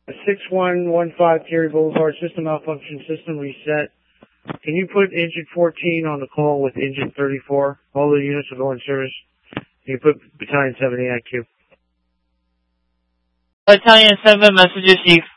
6115 Terry Boulevard, system malfunction, system reset. Can you put engine 14 on the call with engine 34? All the units will go in service. Can you put battalion 70 IQ? Battalion 7 message received.